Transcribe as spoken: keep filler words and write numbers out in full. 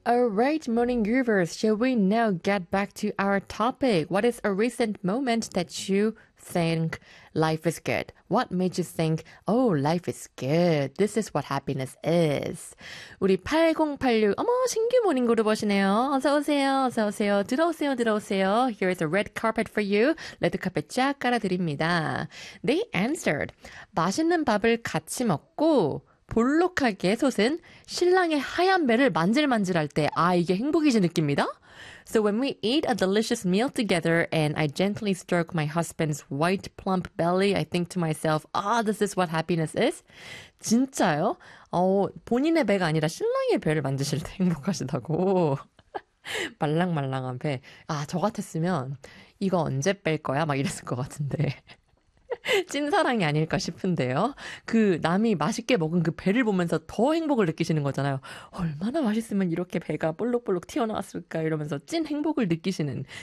Alright, morning groovers, shall we now get back to our topic? What is a recent moment that you think life is good? What made you think, oh, life is good. This is what happiness is. 우리 팔공팔육, 어머, 신규 모닝 그룹 오시네요. 어서오세요, 어서오세요. 들어오세요, 들어오세요. Here's a red carpet for you. 레드 카펫 쫙 깔아드립니다. They answered, 맛있는 밥을 같이 먹고 볼록하게 솟은 신랑의 하얀 배를 만질만질할 때, 아, 이게 행복이지 느낍니다. So when we eat a delicious meal together and I gently stroke my husband's white plump belly, I think to myself, ah, this is what happiness is. 진짜요? 어, 본인의 배가 아니라 신랑의 배를 만지실 때 행복하시다고. 말랑말랑한 배. 아, 저 같았으면 이거 언제 뺄 거야? 막 이랬을 것 같은데. 찐사랑이 아닐까 싶은데요. 그 남이 맛있게 먹은 그 배를 보면서 더 행복을 느끼시는 거잖아요. 얼마나 맛있으면 이렇게 배가 볼록볼록 튀어나왔을까 이러면서 찐 행복을 느끼시는